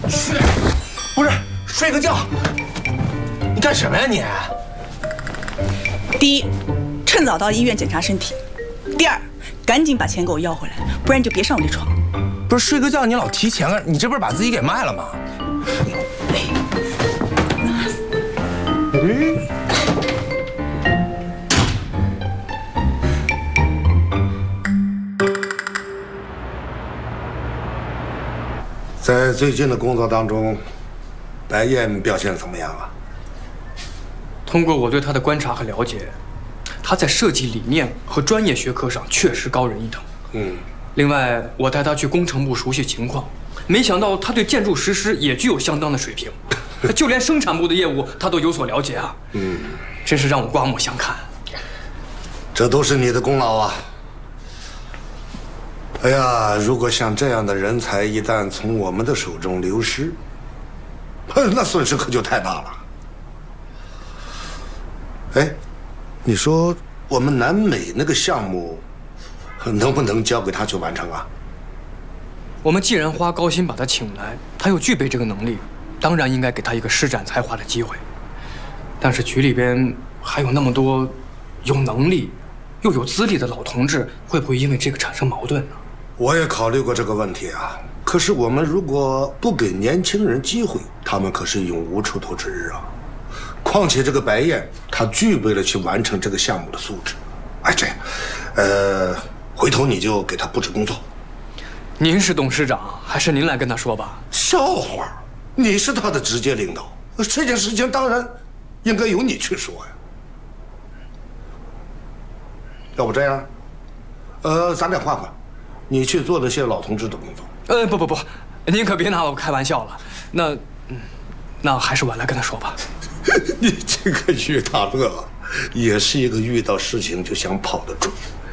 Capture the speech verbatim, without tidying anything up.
睡，不是睡个觉。你干什么呀你？ 第一，趁早到医院检查身体；第二，赶紧把钱给我要回来，不然你就别上我这床。 不是睡个觉，你老提钱啊？你这不是把自己给卖了吗？ 在最近的工作当中，白燕表现怎么样啊？ 通过我对他的观察和了解，他在设计理念和专业学科上确实高人一等。 嗯。 另外，我带他去工程部熟悉情况，没想到他对建筑实施也具有相当的水平，就连生产部的业务他都有所了解啊。嗯，真是让我刮目相看。 这都是你的功劳啊！哎呀，如果像这样的人才一旦从我们的手中流失，那损失可就太大了。哎，你说我们南美那个项目，能不能交给他去完成啊？ 我们既然花高薪把他请来，他又具备这个能力，当然应该给他一个施展才华的机会。但是局里边还有那么多有能力又有资历的老同志，会不会因为这个产生矛盾呢？ 我也考虑过这个问题啊。可是我们如果不给年轻人机会，他们可是永无出头之日啊。况且这个白燕，她具备了去完成这个项目的素质。哎，这样，呃，回头你就给她布置工作。 您是董事长，还是您来跟他说吧？ 笑话，你是他的直接领导，这件事情当然应该由你去说呀。要不这样，呃，咱俩换换，你去做那些老同志的工作。 呃，不不不，您可别拿我开玩笑了。那，嗯，那还是我来跟他说吧。 你这个于大乐，也是一个遇到事情就想跑的主。